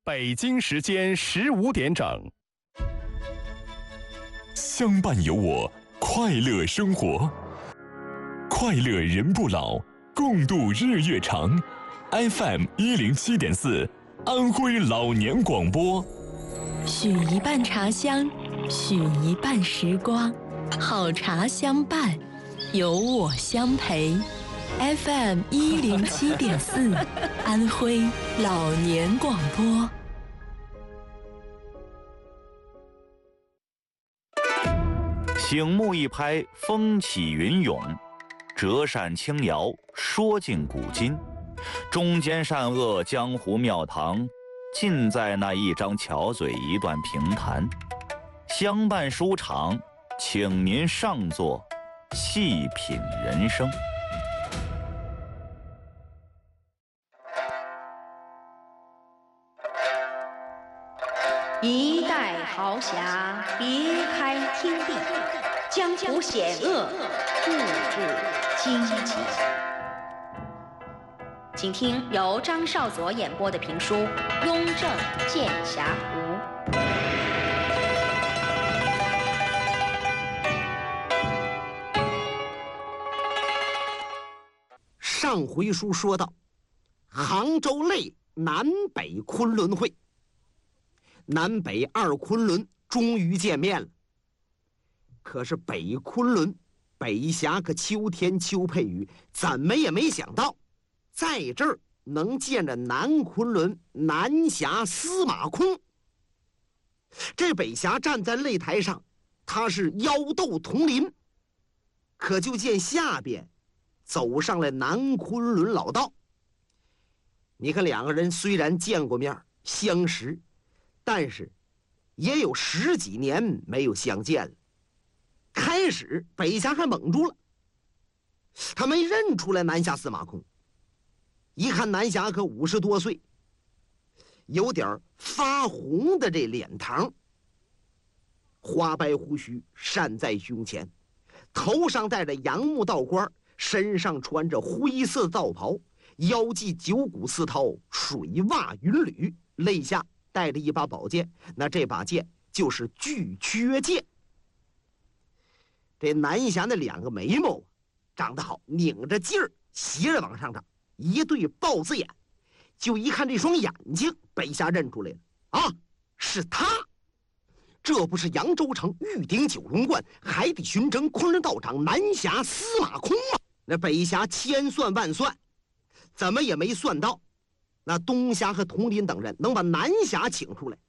北京时间15点整。 相伴有我，快乐生活，快乐人不老，共度日月长。FM 107.4，安徽老年广播。 许一半茶香，许一半时光，好茶相伴，有我相陪。FM 107.4，安徽老年广播。 醒目一拍，风起云涌；折扇轻摇，说尽古今。忠奸善恶，江湖庙堂，尽在那一张巧嘴，一段评弹。相伴书场，请您上座，细品人生。 一代豪侠，别开天地，江湖险恶，步步荆棘。请听由张少佐演播的评书《雍正剑侠图》。 上回书说到，杭州类南北昆仑会，南北二昆仑终于见面了。可是北昆仑北侠和秋天邱佩瑜怎么也没想到，在这儿能见着南昆仑南侠司马空。这北侠站在擂台上，他是腰斗铜林，可就见下边走上来南昆仑老道。你看两个人虽然见过面相识，但是也有10几年没有相见了。开始北侠还懵住了，他没认出来南侠司马空。一看南侠可50多岁，有点发红的这脸膛，花白胡须扇在胸前，头上戴着杨木道冠，身上穿着灰色道袍，腰系9股4绦水袜云履，肋下带着一把宝剑，那这把剑就是巨阙剑。这南侠的2个眉毛长得好，拧着劲儿斜着往上长，一对豹子眼，就一看这双眼睛，北侠认出来了啊，是他！这不是扬州城玉鼎九龙观海底巡城昆仑道长南侠司马空吗？那北侠千算万算，怎么也没算到，那东侠和佟林等人能把南侠请出来，